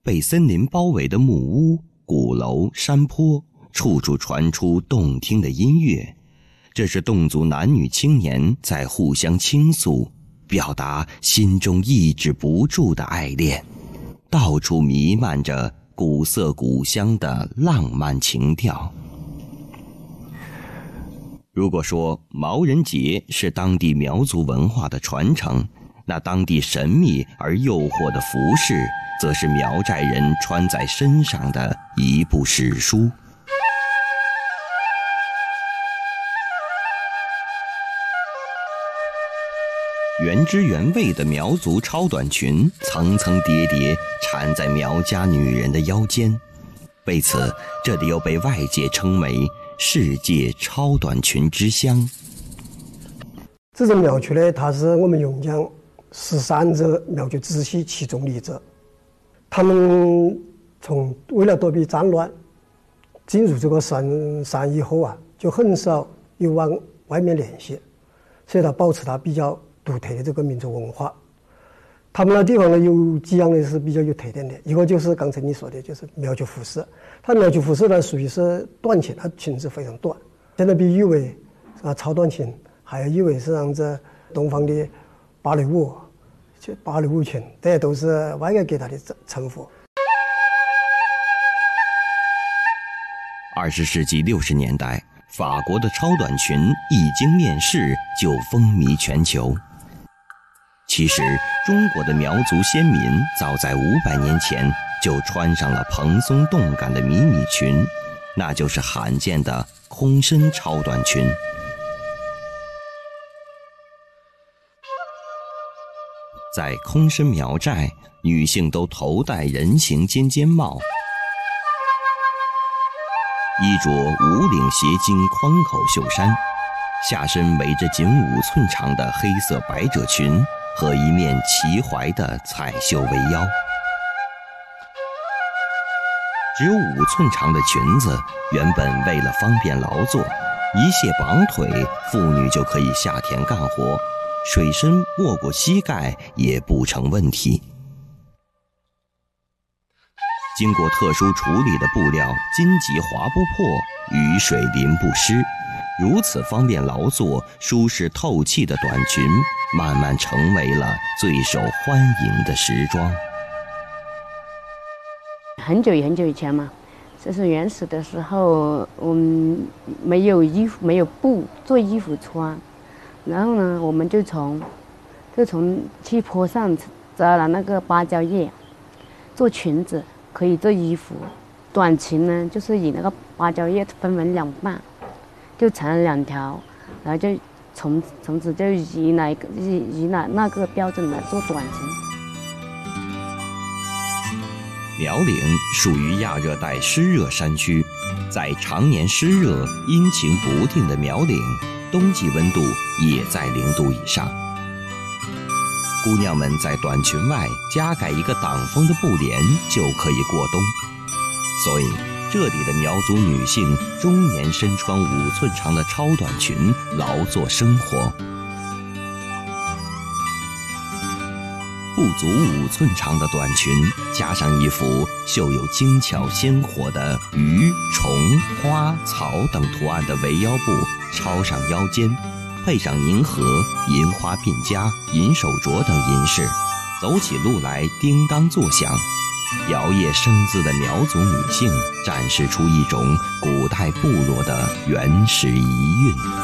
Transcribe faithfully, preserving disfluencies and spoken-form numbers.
被森林包围的木屋、鼓楼、山坡，处处传出动听的音乐。这是侗族男女青年在互相倾诉，表达心中抑制不住的爱恋，到处弥漫着古色古香的浪漫情调。如果说毛人节是当地苗族文化的传承，那当地神秘而诱惑的服饰，则是苗寨人穿在身上的一部史书。原汁原味的苗族超短裙层层叠叠缠在苗家女人的腰间，为此这里又被外界称为世界超短裙之乡。 这种苗族呢，它是我们榕江十三支苗族支系其中一支。他们从为了躲避战乱，进入这个深山以后啊，就很少有往外面联系，所以它保持它比较独特的这个民族文化。他们那地方呢，有几样呢是比较有特点的，一个就是刚才你说的，就是苗族服饰。它苗族服饰呢属于是短裙，它裙子非常短，现在被誉为啊超短裙，还有誉为是让这东方的芭蕾舞，就芭蕾舞裙，这些都是外界给它的称呼。 二十世纪六十年代，法国的超短裙一经面世就风靡全球。其实中国的苗族先民早在五百年前就穿上了蓬松动感的迷你裙，那就是罕见的空身超短裙。在空身苗寨，女性都头戴人形尖尖帽，衣着无领斜襟宽口袖衫，下身围着仅五寸长的黑色百褶裙和一面齐怀的彩绣围腰。只有五寸长的裙子，原本为了方便劳作，一卸绑腿，妇女就可以下田干活，水深没过膝盖也不成问题。经过特殊处理的布料，荆棘划不破，雨水淋不湿，如此方便劳作、舒适透气的短裙，慢慢成为了最受欢迎的时装。 很久很久以前嘛，这是原始的时候，我们没有衣服，没有布做衣服穿，然后呢，我们就从就从去坡上摘了那个芭蕉叶，做裙子，可以做衣服。短裙呢，就是以那个芭蕉叶分为两半，就缠了两条，然后就从从此就以哪个以以哪那个标准来做短裙。 苗岭属于亚热带湿热山区，在常年湿热、阴晴不定的苗岭，冬季温度也在零度以上。姑娘们在短裙外加盖一个挡风的布帘，就可以过冬。所以这里的苗族女性终年身穿五寸长的超短裙，劳作生活。不足五寸长的短裙，加上一幅绣有精巧鲜活的鱼、虫、花、草等图案的围腰布抄上腰间，配上银盒、银花鬓夹、银手镯等银饰，走起路来叮当作响。摇曳生姿的苗族女性展示出一种古代部落的原始遗韵。